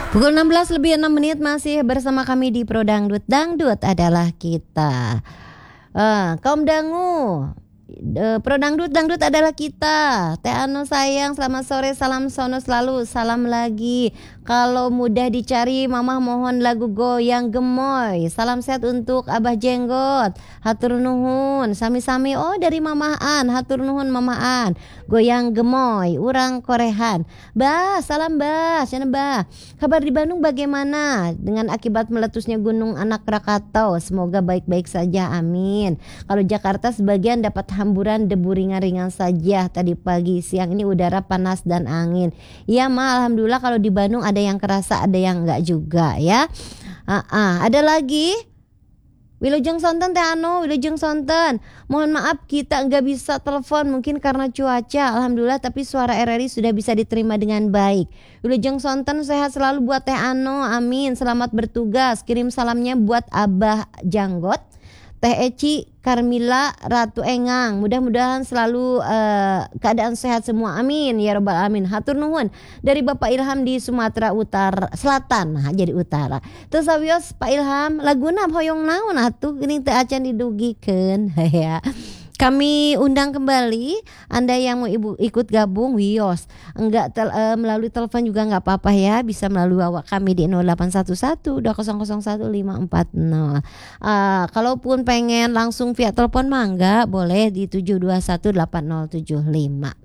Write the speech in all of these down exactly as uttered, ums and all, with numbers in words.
Pukul enam belas lebih enam menit masih bersama kami di Pro Dangdut. Dangdut adalah kita. Uh, kaum dangu. Uh, Pro Dangdut, Dangdut adalah kita. Teh Anu sayang, selamat sore, salam sono selalu, salam lagi. Kalau mudah dicari, Mama mohon lagu goyang gemoy. Salam sehat untuk Abah Jenggot. Hatur nuhun, sami-sami. Oh dari Mama An, hatur nuhun Mama An. Goyang gemoy, urang korehan. Bah, salam bah, sana bah. Kabar di Bandung bagaimana? Dengan akibat meletusnya Gunung Anak Krakatau, semoga baik-baik saja, amin. Kalau Jakarta sebagian dapat hamburan debu ringan-ringan saja. Tadi pagi, siang ini udara panas dan angin. Ya ma, alhamdulillah kalau di Bandung ada yang kerasa, ada yang enggak juga ya. Ah, ah. Ada lagi? Wilujeng sonten Teh Anu, Wilujeng sonten. Mohon maaf kita enggak bisa telepon mungkin karena cuaca. Alhamdulillah tapi suara R R I sudah bisa diterima dengan baik. Wilujeng sonten, sehat selalu buat Teh Anu, amin. Selamat bertugas. Kirim salamnya buat Abah Janggot, Teh Eci, Karmila, Ratu Engang. Mudah-mudahan selalu uh, keadaan sehat semua. Amin ya rabbal alamin. Hatur nuhun dari Bapak Ilham di Sumatera Utara Selatan. Nah, jadi utara. Terus sawios Pak Ilham, laguna hoyong naon atuh geuning teu acan didugikeun ya. Kami undang kembali Anda yang mau ibu ikut gabung wios. Enggak tel, uh, melalui telepon juga enggak apa-apa ya. Bisa melalui awak kami di nol delapan satu satu dua nol nol satu lima empat nol. Uh, kalaupun pengen langsung via telepon mangga boleh di tujuh dua satu delapan nol tujuh lima.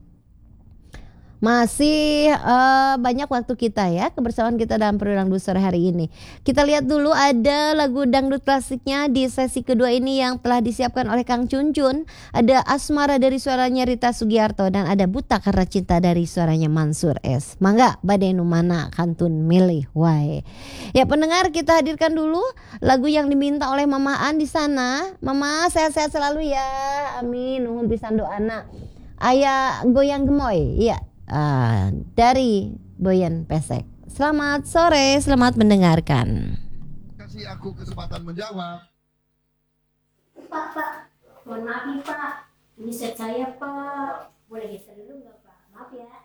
Masih uh, banyak waktu kita ya, kebersamaan kita dalam Pro Dangdut sore hari ini. Kita lihat dulu ada lagu dangdut klasiknya di sesi kedua ini yang telah disiapkan oleh Kang Cuncun. Ada Asmara dari suaranya Rita Sugiarto dan ada Buta Karena Cinta dari suaranya Mansur S. Mangga bade nu mana kantun milih wae. Ya pendengar, kita hadirkan dulu lagu yang diminta oleh Mama An di sana. Mama sehat-sehat selalu ya. Amin. Nuhun pisan doana. Aya goyang gemoy. Iya. Uh, dari Boyan Pesek. Selamat sore, selamat mendengarkan. Kasih aku kesempatan menjawab. Pak, Pak, mohon maaf nih Pak, ini set saya Pak, boleh geser dulu nggak Pak? Maaf ya.